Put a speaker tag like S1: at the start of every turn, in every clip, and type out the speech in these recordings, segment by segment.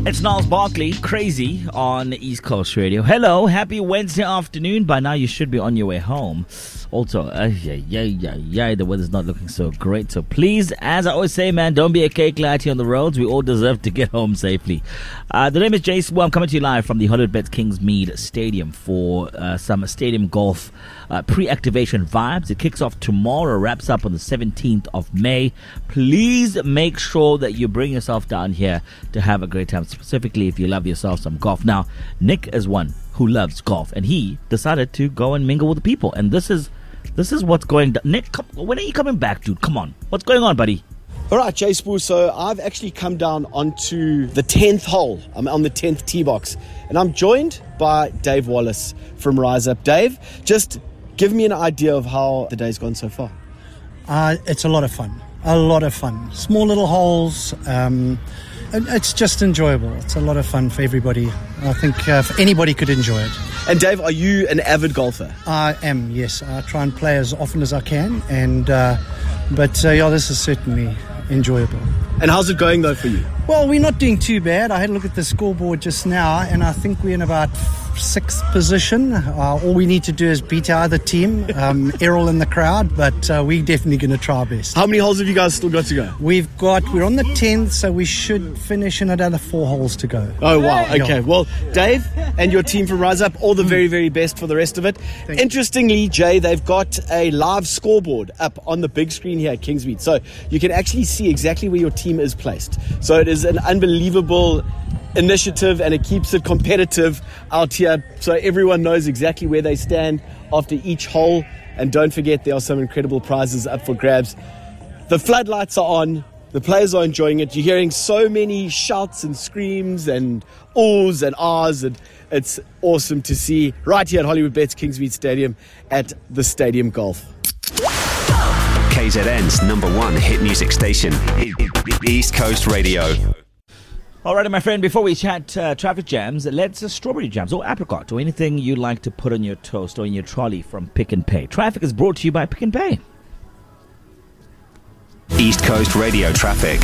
S1: It's Niles Barkley, Crazy on East Coast Radio. Hello, happy Wednesday afternoon. By now you should be on your way home. Also, the weather's not looking so great. So please, as I always say, man, don't be a cake latte on the roads. We all deserve to get home safely. The name is Jason. Well, I'm coming to you live from the HollywoodBets Kingsmead Stadium for some stadium golf pre-activation vibes. It kicks off tomorrow, wraps up on the 17th of May. Please make sure that you bring yourself down here to have a great time, specifically if you love yourself some golf. Now, Nick is one who loves golf, and he decided to go and mingle with the people. And this is what's going down. Nick, when are you coming back, dude? Come on. What's going on, buddy?
S2: All right, Jay Spoo. So I've actually come down onto the 10th hole. I'm on the 10th tee box. And I'm joined by Dave Wallace from Rise Up. Dave, just give me an idea of how the day's gone so far.
S3: It's a lot of fun. A lot of fun. Small little holes. It's just enjoyable. It's a lot of fun for everybody. I think anybody could enjoy it.
S2: And Dave, are you an avid golfer?
S3: I am, yes. I try and play as often as I can. But this is certainly enjoyable.
S2: And how's it going, though, for you?
S3: Well, we're not doing too bad. I had a look at the scoreboard just now, and I think we're in about 6th position. All we need to do is beat our other team, Errol in the crowd, but we're definitely going to try our best.
S2: How many holes have you guys still got to go?
S3: We're on the 10th, so we should finish in another 4 holes to go.
S2: Oh, wow. Okay. Well, Dave and your team from Rise Up, all the very, very best for the rest of it. Interestingly, Jay, they've got a live scoreboard up on the big screen here at Kingsmead, so you can actually see exactly where your team is placed. So it is an unbelievable initiative, and it keeps it competitive out here, so everyone knows exactly where they stand after each hole. And don't forget, there are some incredible prizes up for grabs. The floodlights are on, the players are enjoying it. You're hearing so many shouts and screams and oohs and ahs, and it's awesome to see right here at HollywoodBets Kingsmead Stadium at the Stadium Golf.
S4: KZN's #1 hit music station, East Coast Radio.
S1: Alrighty, my friend, before we chat traffic jams, let's strawberry jams or apricot or anything you like to put on your toast or in your trolley from Pick n Pay. Traffic is brought to you by Pick n Pay.
S4: East Coast Radio traffic.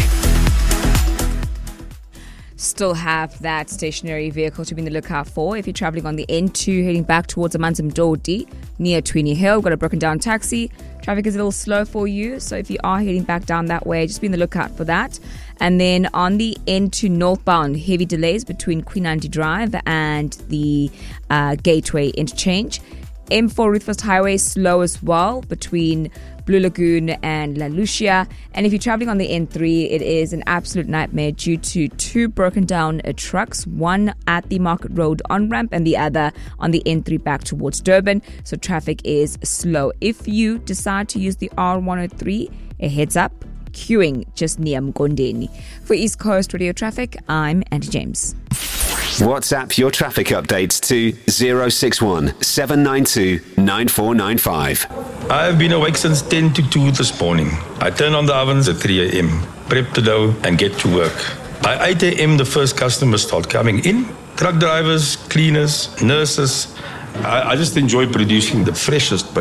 S5: Still have that stationary vehicle to be on the lookout for if you're travelling on the N2 heading back towards Amanzimdodi near Tweenie Hill. Got a broken down taxi. Traffic is a little slow for you, so if you are heading back down that way, just be on the lookout for that. And then on the N2 northbound, heavy delays between Queen Andy Drive and the Gateway Interchange. M4 Ruthfest Highway slow as well between Blue Lagoon and La Lucia. And if you're traveling on the N3, it is an absolute nightmare due to 2 broken down trucks, one at the Market Road on-ramp and the other on the N3 back towards Durban. So traffic is slow. If you decide to use the R103, a heads up, queuing just near Mgondeni. For East Coast Radio Traffic, I'm Andy James.
S4: WhatsApp your traffic updates to 061 792 9495.
S6: I've been awake since 10 to 2 this morning. I turn on the ovens at 3 a.m., prep the dough and get to work. By 8 a.m. the first customers start coming in. Truck drivers, cleaners, nurses. I just enjoy producing the freshest